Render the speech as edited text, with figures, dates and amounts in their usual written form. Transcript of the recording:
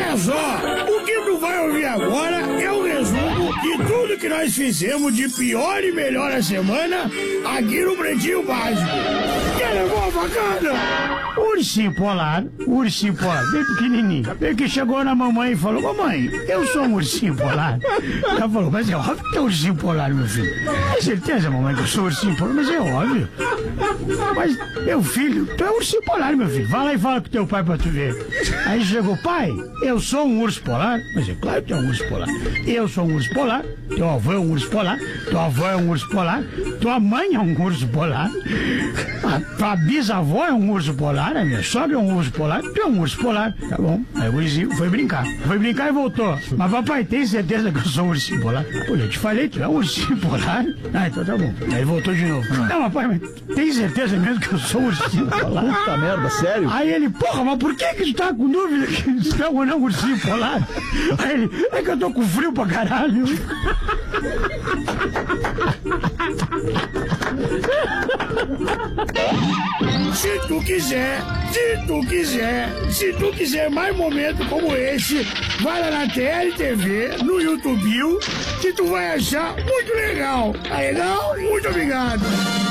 Olha só, o que tu vai ouvir agora é o resumo de tudo que nós fizemos de pior e melhor a semana aqui no Pretinho Básico. Que levou bacana? Ursinho polar, bem pequenininho. Bem que chegou na mamãe e falou: mamãe, eu sou um ursinho polar. Ela falou: mas é óbvio que é ursinho polar, meu filho. Tem certeza, mamãe, que eu sou ursinho polar? Mas é óbvio. Mas, meu filho, tu é ursinho polar, meu filho. Vai lá e fala com teu pai pra tu ver. Aí chegou: pai, eu sou um urso polar. Mas é claro que tu é um urso polar. Eu sou um urso polar. Teu avô é um urso polar. Tua avó é um urso polar. Tua mãe é um urso polar. A tua bisavó é um urso polar. A minha sogra é um urso polar. Tu é um urso polar. Tá bom. Aí o ursinho foi brincar. E voltou. Mas papai, tem certeza que eu sou um ursinho polar? Pô, eu te falei, tu é um ursinho polar. Ah, então tá bom. Aí voltou de novo. Não, papai, mas tem certeza mesmo que eu sou um ursinho polar? Puta merda, sério? Aí ele: porra, mas por que tu tá com dúvida que tu é ou não um ursinho polar? Aí ele: é que eu tô com frio pra caralho. Se tu quiser mais momentos como esse, vai lá na TLTV, no YouTube, que tu vai achar muito legal. Tá legal? Muito obrigado.